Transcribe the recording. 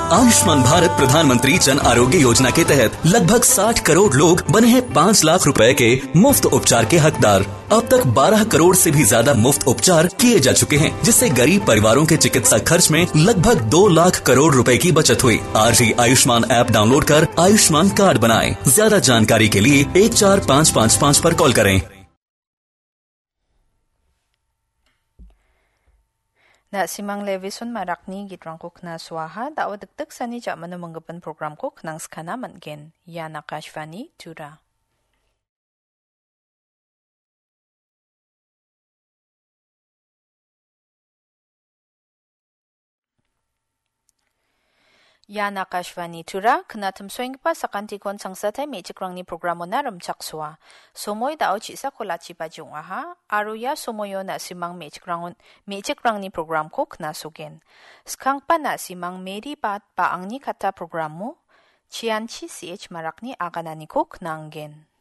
आयुष्मान भारत प्रधानमंत्री जन आरोग्य योजना के तहत लगभग 60 करोड़ लोग बने हैं 5 लाख रुपए के मुफ्त उपचार के हकदार। अब तक 12 करोड़ से भी ज्यादा मुफ्त उपचार किए जा चुके हैं, जिससे गरीब परिवारों के चिकित्सा खर्च में लगभग 2 लाख करोड़ रुपए की बचत हुई। आज ही आयुष्मान ऐप डाउनलोड कर आयुष्मान कार्ड बनाएं। ज्यादा जानकारी के लिए 14555 पर कॉल करें। Na simang Levison marakni gitrang ko kna swaha daw dagdag sani ja manumanggapan program ko knang skana mangen Yana Kashvani Tura. Yana Kashvani Tura knatum swing pa sa kantikon sangsatay mechikrang ni programo na ramchakswa. Somoy daw chisa kolachi pa jung aha, aruya somoyo na simang mechikrang ni program ko knasugen. Skang pa na simang meri pat pa ang ni kata programo, chianchi ch marakni akanani ko knanggen.